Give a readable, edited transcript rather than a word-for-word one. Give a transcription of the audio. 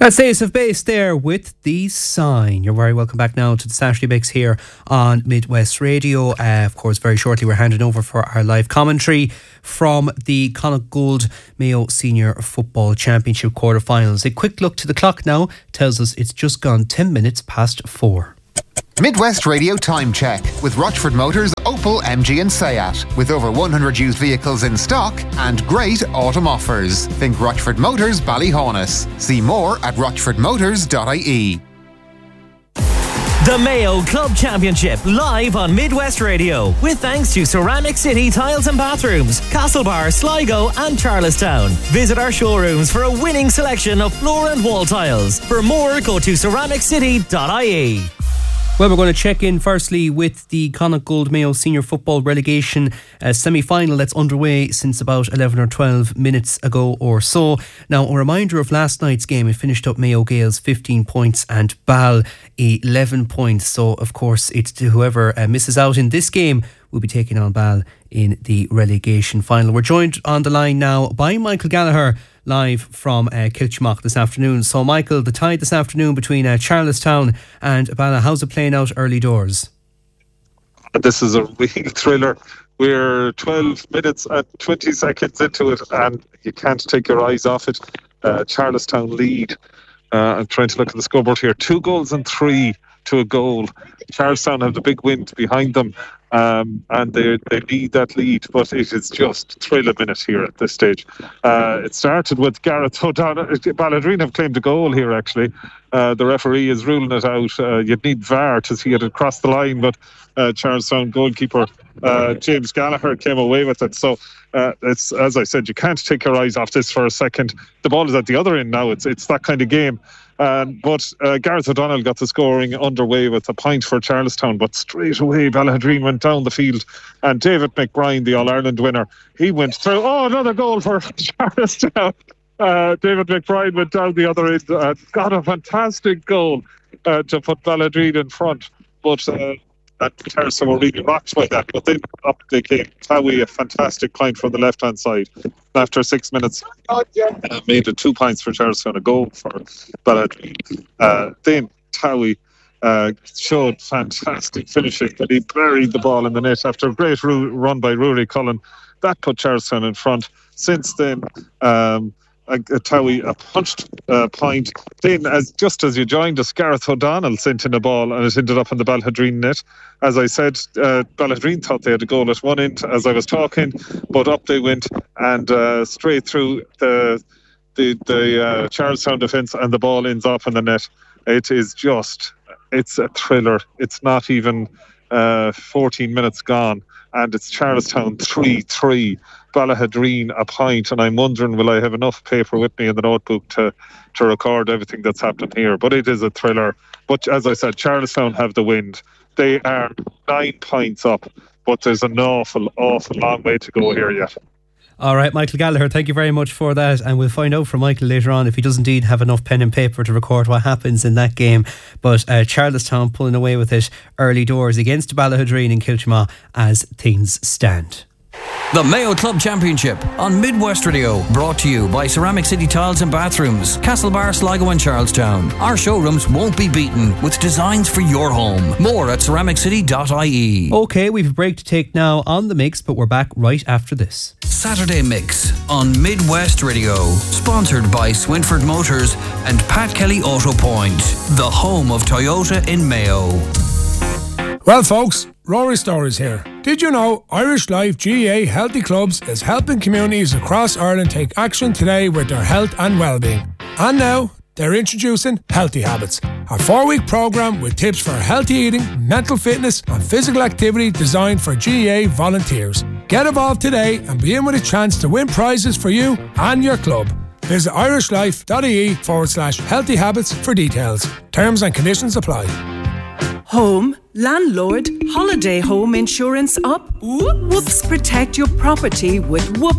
That's Ace of Base there with The Sign. You're very welcome back now to the Saturday Mix here on Midwest Radio. Of course, very shortly we're handing over for our live commentary from the Connacht Gold Mayo Senior Football Championship quarterfinals. A quick look to the clock now tells us it's just gone 10 minutes past 4. Midwest Radio Time Check with Rochford Motors, Opel, MG and Seat. With over 100 used vehicles in stock and great autumn offers. Think Rochford Motors, Ballyhonus. See more at rochfordmotors.ie. The Mayo Club Championship live on Midwest Radio with thanks to Ceramic City Tiles and Bathrooms, Castlebar, Sligo and Charlestown. Visit our showrooms for a winning selection of floor and wall tiles. For more, go to ceramiccity.ie. Well, we're going to check in firstly with the Connacht Gold Mayo Senior Football Relegation semi-final that's underway since about 11 or 12 minutes ago or so. Now, a reminder of last night's game. It finished up Mayo Gaels 15 points and Bal 11 points. So, of course, it's whoever misses out in this game will be taking on Bal in the relegation final. We're joined on the line now by Michael Gallagher, live from Kilchmock this afternoon. So, Michael, the tie this afternoon between Charlestown and Bala, how's it playing out early doors? This is a real thriller. We're 12 minutes and 20 seconds into it, and you can't take your eyes off it. Charlestown lead. I'm trying to look at the scoreboard here. 2 goals and 3 to a goal. Charlestown have the big wind behind them, and they need that lead, but it is just thrill a minute here at this stage. It started with Gareth O'Donnell. Balladreen have claimed a goal here, actually. The referee is ruling it out. You'd need VAR to see it across the line, but Charlestown goalkeeper James Gallagher came away with it. So it's, as I said, you can't take your eyes off this for a second. The ball is at the other end now. It's that kind of game. But Gareth O'Donnell got the scoring underway with a point for Charlestown, but straight away Balladreen went down the field, and David McBride, the All-Ireland winner, he went through. Oh, another goal for Charlestown. David McBride went down the other end and got a fantastic goal to put Balladreen in front, but Charlestown were really rocked by that. But then up they came. Towie, a fantastic point from the left-hand side. After 6 minutes, made it 2 points for Charlestown, a goal for Balladreen. Then Towie showed fantastic finishing, but he buried the ball in the net after a great run by Rory Cullen. That put Charlestown in front. Since then, Towie a punched point. Then, just as you joined us, Gareth O'Donnell sent in a ball and it ended up in the Balladreen net. As I said, Balladreen thought they had a goal at one end as I was talking, but up they went and straight through the Charlestown defence, and the ball ends up in the net. It's a thriller. It's not even 14 minutes gone, and it's Charlestown 3-3. Balladreen a point, and I'm wondering, will I have enough paper with me in the notebook to record everything that's happening here? But it is a thriller. But as I said, Charlestown have the wind. They are 9 points up, but there's an awful long way to go here yet. All right, Michael Gallagher, thank you very much for that, and we'll find out from Michael later on if he does indeed have enough pen and paper to record what happens in that game. But Charlestown pulling away with it early doors against Balladreen in Kilchmock as things stand. The Mayo Club Championship on Midwest Radio, brought to you by Ceramic City Tiles and Bathrooms, Castlebar, Sligo and Charlestown. Our showrooms won't be beaten with designs for your home. More at ceramiccity.ie. OK, we've a break to take now on the mix, but we're back right after this. Saturday Mix on Midwest Radio, sponsored by Swinford Motors and Pat Kelly Auto Point, the home of Toyota in Mayo. Well, folks, Rory Stories here. Did you know Irish Life GAA Healthy Clubs is helping communities across Ireland take action today with their health and well-being? And now, they're introducing Healthy Habits, a 4-week programme with tips for healthy eating, mental fitness and physical activity designed for GAA volunteers. Get involved today and be in with a chance to win prizes for you and your club. Visit irishlife.ie/healthy habits for details. Terms and conditions apply. Home, landlord, holiday home insurance up? Whoops! Protect your property with Whoop